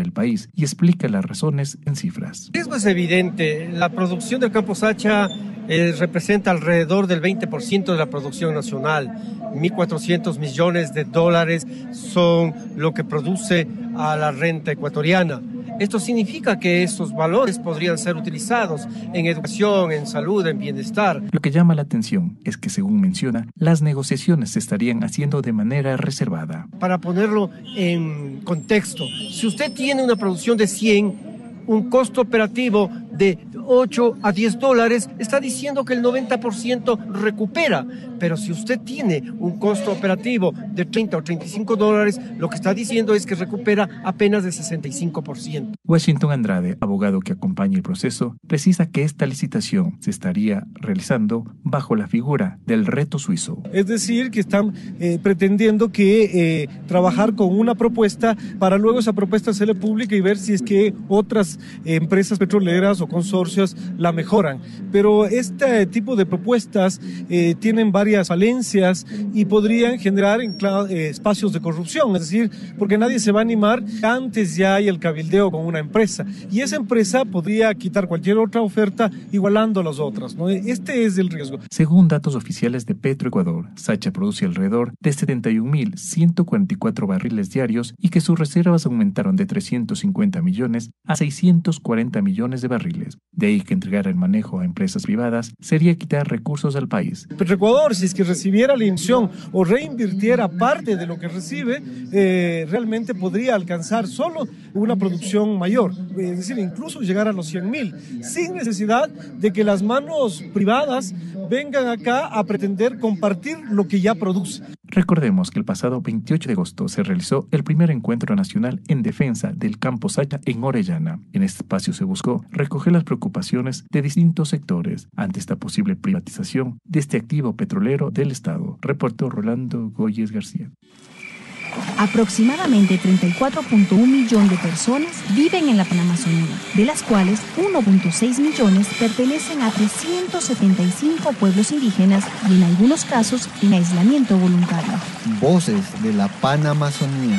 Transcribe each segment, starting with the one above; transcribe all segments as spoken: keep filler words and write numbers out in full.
el país y explica las razones en cifras. El riesgo es evidente. La producción del campo Sacha eh, representa alrededor del veinte por ciento de la producción nacional. mil cuatrocientos millones de dólares son lo que produce a la renta ecuatoriana. Esto significa que estos valores podrían ser utilizados en educación, en salud, en bienestar. Lo que llama la atención es que, según menciona, las negociaciones se estarían haciendo de manera reservada. Para ponerlo en contexto, si usted tiene una producción de cien, un costo operativo de ocho a diez dólares, está diciendo que el noventa por ciento recupera. Pero si usted tiene un costo operativo de treinta o treinta y cinco dólares, lo que está diciendo es que recupera apenas de sesenta y cinco por ciento. Washington Andrade, abogado que acompaña el proceso, precisa que esta licitación se estaría realizando bajo la figura del reto suizo. Es decir, que están eh, pretendiendo que eh, trabajar con una propuesta para luego esa propuesta hacerle pública y ver si es que otras eh, empresas petroleras o consorcios la mejoran. Pero este tipo de propuestas eh, tienen varias falencias y podrían generar eh, espacios de corrupción, es decir, porque nadie se va a animar antes ya hay el cabildeo con una empresa y esa empresa podría quitar cualquier otra oferta igualando a las otras, ¿no? Este es el riesgo. Según datos oficiales de Petroecuador, Sacha produce alrededor de setenta y un mil ciento cuarenta y cuatro barriles diarios y que sus reservas aumentaron de trescientos cincuenta millones a seiscientos cuarenta millones de barriles. De ahí que entregar el manejo a empresas privadas sería quitar recursos al país. Petroecuador, si es que recibiera la inyección o reinvirtiera parte de lo que recibe, eh, realmente podría alcanzar solo una producción mayor, es decir, incluso llegar a los cien mil, sin necesidad de que las manos privadas vengan acá a pretender compartir lo que ya produce. Recordemos que el pasado veintiocho de agosto se realizó el primer encuentro nacional en defensa del campo Sacha en Orellana. En este espacio se buscó recoger las preocupaciones de distintos sectores ante esta posible privatización de este activo petrolero del Estado, reportó Rolando Goyes García. Aproximadamente treinta y cuatro punto uno millones de personas viven en la Panamazonía, de las cuales uno punto seis millones pertenecen a trescientos setenta y cinco pueblos indígenas y en algunos casos en aislamiento voluntario. Voces de la Panamazonía.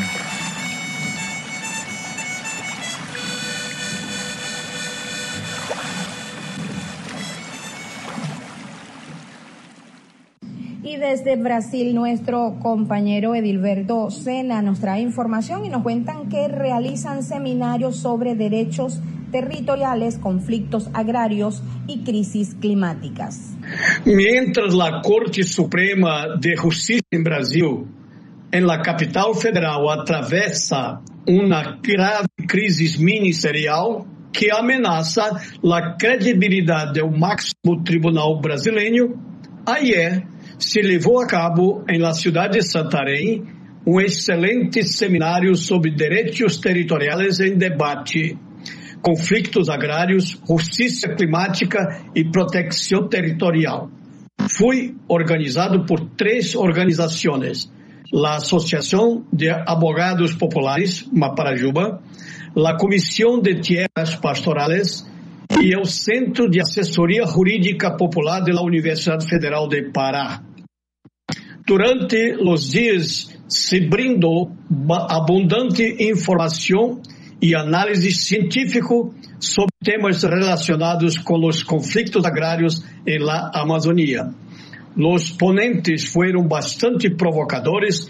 Y desde Brasil, nuestro compañero Edilberto Sena nos trae información y nos cuentan que realizan seminarios sobre derechos territoriales, conflictos agrarios y crisis climáticas. Mientras la Corte Suprema de Justicia en Brasil, en la capital federal, atraviesa una grave crisis ministerial que amenaza la credibilidad del máximo tribunal brasileño, ayer se levou a cabo em la cidade de Santarém um excelente seminário sobre direitos territoriais em debate, conflitos agrários, justiça climática e proteção territorial. Foi organizado por três organizações: a Associação de Abogados Populares, Maparajuba, a Comissão de Tierras Pastorales e o Centro de Assessoria Jurídica Popular da Universidade Federal de Pará. Durante os dias se brindou abundante informação e análise científica sobre temas relacionados com os conflitos agrários em la Amazônia. Os ponentes foram bastante provocadores